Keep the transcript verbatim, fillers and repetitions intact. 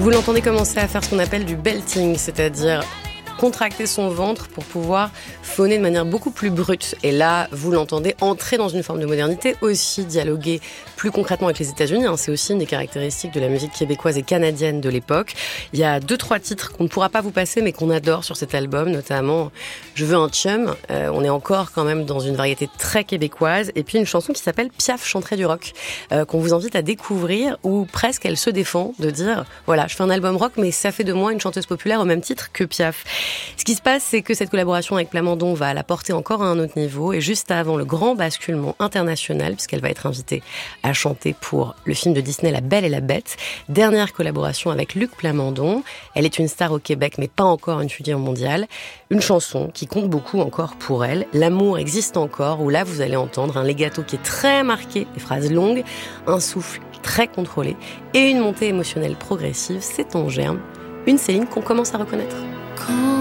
Vous l'entendez commencer à faire ce qu'on appelle du belting, c'est-à-dire contracter son ventre pour pouvoir phoner de manière beaucoup plus brute. Et là, vous l'entendez entrer dans une forme de modernité, aussi dialoguer plus concrètement avec les États-Unis. Hein. C'est aussi une des caractéristiques de la musique québécoise et canadienne de l'époque. Il y a deux, trois titres qu'on ne pourra pas vous passer, mais qu'on adore sur cet album, notamment « Je veux un chum ». Euh, on est encore quand même dans une variété très québécoise. Et puis une chanson qui s'appelle « Piaf chanterait du rock euh, », qu'on vous invite à découvrir, où presque elle se défend de dire « Voilà, je fais un album rock, mais ça fait de moi une chanteuse populaire au même titre que Piaf ». Ce qui se passe, c'est que cette collaboration avec Plamondon va la porter encore à un autre niveau, et juste avant le grand basculement international, puisqu'elle va être invitée à chanter pour le film de Disney La Belle et la Bête, dernière collaboration avec Luc Plamondon. Elle est une star au Québec, mais pas encore une figure mondiale. Une chanson qui compte beaucoup encore pour elle, L'amour existe encore, où là vous allez entendre un legato qui est très marqué, des phrases longues, un souffle très contrôlé et une montée émotionnelle progressive. C'est en germe, une Céline qu'on commence à reconnaître. Quand